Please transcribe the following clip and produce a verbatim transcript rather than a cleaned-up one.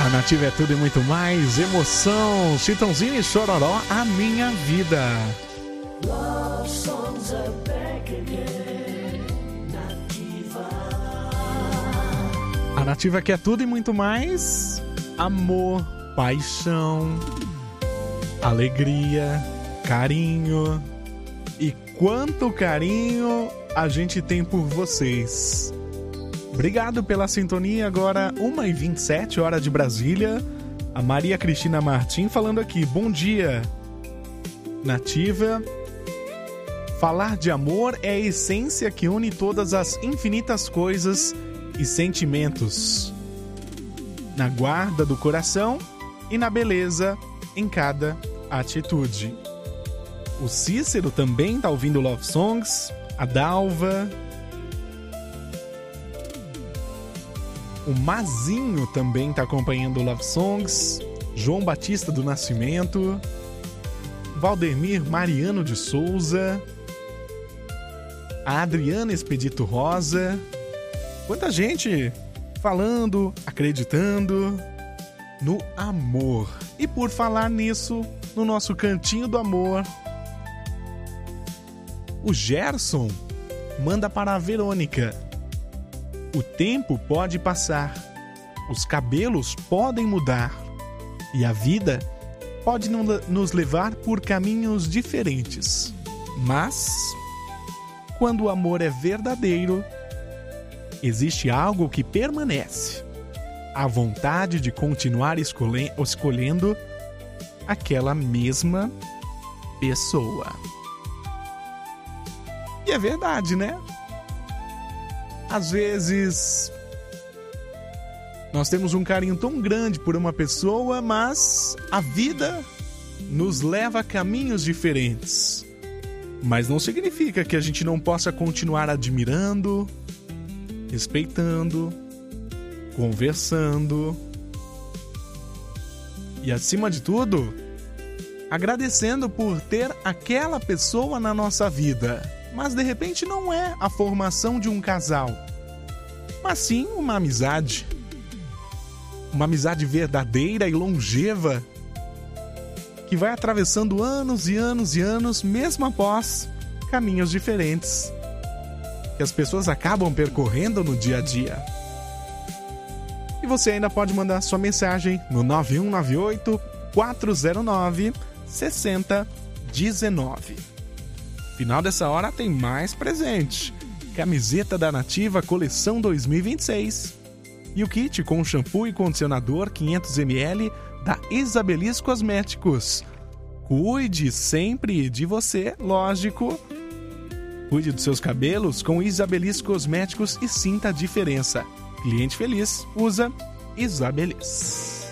A Nativa é tudo e muito mais. Emoção, Chitãozinho e Chororó, a minha vida. Love songs are back again. Nativa. A Nativa quer tudo e muito mais. Amor, paixão, alegria, carinho. E quanto carinho a gente tem por vocês. Obrigado pela sintonia. Agora, uma e vinte e sete, hora de Brasília. A Maria Cristina Martim falando aqui. Bom dia, Nativa. Falar de amor é a essência que une todas as infinitas coisas e sentimentos. Na guarda do coração e na beleza em cada atitude. O Cícero também tá ouvindo Love Songs. A Dalva. O Mazinho também está acompanhando Love Songs. João Batista do Nascimento. Valdemir Mariano de Souza. A Adriana Expedito Rosa. Quanta gente falando, acreditando no amor. E por falar nisso, no nosso cantinho do amor, o Gerson manda para a Verônica. O tempo pode passar, os cabelos podem mudar e a vida pode nos levar por caminhos diferentes. Mas, quando o amor é verdadeiro, existe algo que permanece: a vontade de continuar escolhe- escolhendo aquela mesma pessoa. E é verdade, né? Às vezes, nós temos um carinho tão grande por uma pessoa, mas a vida nos leva a caminhos diferentes. Mas não significa que a gente não possa continuar admirando, respeitando, conversando e, acima de tudo, agradecendo por ter aquela pessoa na nossa vida. Mas de repente não é a formação de um casal, mas sim uma amizade. Uma amizade verdadeira e longeva, que vai atravessando anos e anos e anos, mesmo após caminhos diferentes, que as pessoas acabam percorrendo no dia a dia. E você ainda pode mandar sua mensagem no nove um nove oito, quatro zero nove, seis zero um nove. Final dessa hora tem mais presente. Camiseta da Nativa Coleção dois mil e vinte e seis. E o kit com shampoo e condicionador quinhentos mililitros da Isabelis Cosméticos. Cuide sempre de você, lógico. Cuide dos seus cabelos com Isabelis Cosméticos e sinta a diferença. Cliente feliz, usa Isabelis.